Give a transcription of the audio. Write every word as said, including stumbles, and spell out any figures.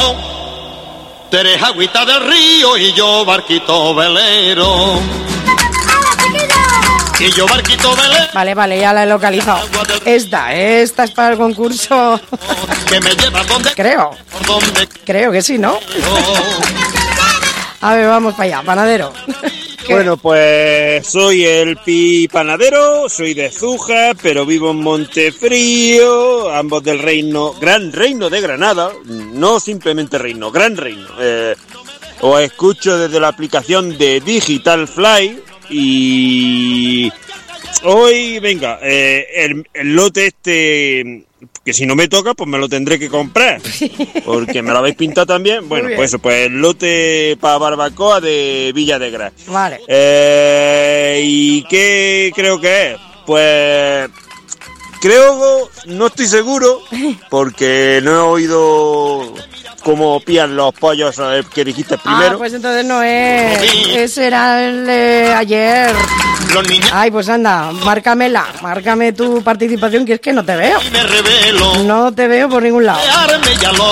Tú eres agüita del río y yo barquito velero. Y yo barquito velero. Vale, vale, ya la he localizado. Esta, esta es para el concurso. Que me lleva donde Creo. por donde Creo que sí, ¿no? A ver, vamos para allá, panadero. ¿Qué? Bueno, pues soy el Pi Panadero, soy de Zújar, pero vivo en Montefrío, ambos del reino, gran reino de Granada, no simplemente reino, gran reino. Eh, os escucho desde la aplicación de Digital Fly y hoy, venga, eh, el, el lote este, que si no me toca, pues me lo tendré que comprar, porque me lo habéis pintado también. Bueno, pues eso, pues el lote para barbacoa de Villa de Gras. Vale. Eh, ¿Y qué creo que es? Pues creo, no estoy seguro, porque no he oído cómo pían los pollos eh, que dijiste primero. Ah, pues entonces no es. Ese era el de ayer. los niños Ay, pues anda, márcamela. Márcame tu participación, que es que no te veo. me revelo. No te veo por ningún lado. Arme ya lo